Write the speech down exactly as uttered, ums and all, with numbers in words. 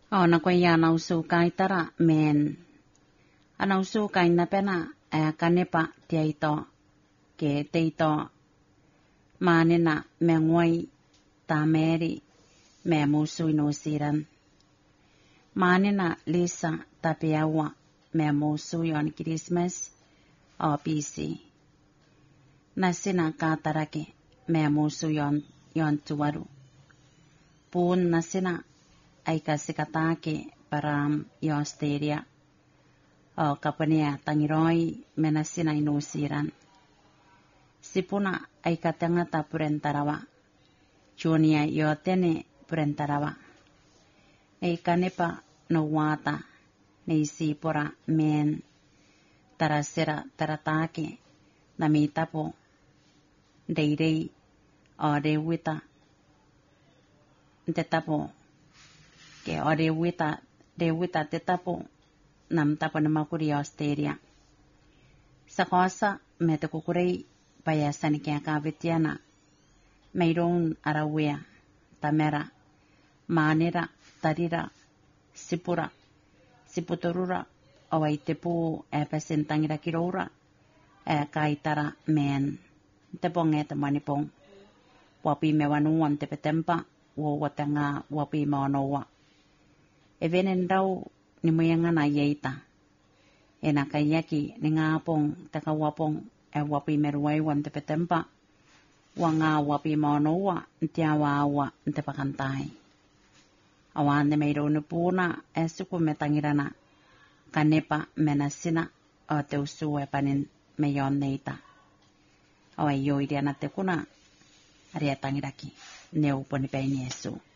O na koe ia na usu kai tara men. Ana usu kai na pena e kanepa tia ito ke te ito maanina me ngoi ta meri me musu ino siran. Maanina Lisa tapiawa me musu yon Christmas o pisi. Nasina katarake me musu yon yon tuwaru. Pun nasina ay kasikatake param yon steria. O kapania tangiroi menasina inusiran. Sipuna ay katangata purentarawa. Junia yotene purentarawa. Ay kanepa no wata ni sipura men tarasera taratake namitapo deirei o dewita tetapo ke o dewita dewita tetapo nam tapo na makuri Australia. Sa kosa me te kukurei payasan ke akavitiana mayroon arawea tamera manera tarira sipura siputurura awai tepu e pasentangira kirora e kaitara men teponge te manipong wapi me wanuan te petempa wo watanga wapi manowa evenen rau ni moyanga na yeita ena kayaki ni ngapong taka wapong e wapi meruai wan te petempa wanga wapi manowa ntiawa awa nte pakantai awan de meiro no puna e suku metangirana kanepa menasina o te usu e panin meyon neita awai yo idiana te kuna aria tangiraki neu poni pe Yesu.